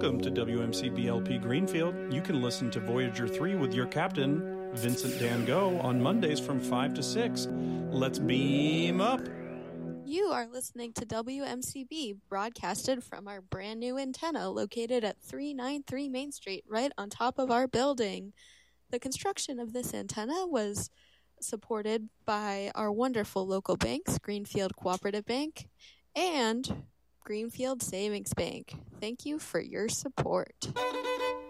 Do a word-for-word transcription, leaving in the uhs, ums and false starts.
Welcome to W M C B L P Greenfield. You can listen to Voyager three with your captain, Vincent Dan Go, on Mondays from five to six. Let's beam up. You are listening to W M C B, broadcasted from our brand new antenna located at three ninety-three Main Street, right on top of our building. The construction of this antenna was supported by our wonderful local banks, Greenfield Cooperative Bank and Greenfield Savings Bank. Thank you for your support.